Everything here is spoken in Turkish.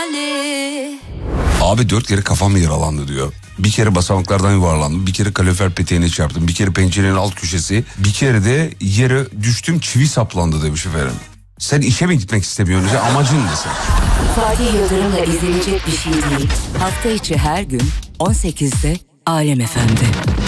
Abi 4 kere kafam yaralandı diyor. Bir kere basamaklardan yuvarlandım. Bir kere kalorifer peteğine çarptım. Bir kere pencerenin alt köşesi. Bir kere de yere düştüm, çivi saplandı demiş efendim. Sen işe mi gitmek istemiyorsun? Amacın ne sen? Fatih Yıldırım'la izlenecek bir şey değil. Hafta içi her gün 18'de Alem FM'de.